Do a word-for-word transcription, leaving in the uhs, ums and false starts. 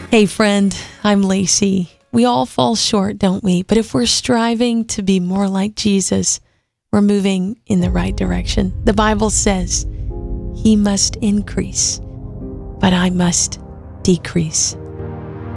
Hey friend, I'm Lacey. We all fall short, don't we? But if we're striving to be more like Jesus, we're moving in the right direction. The Bible says, He must increase, but I must decrease.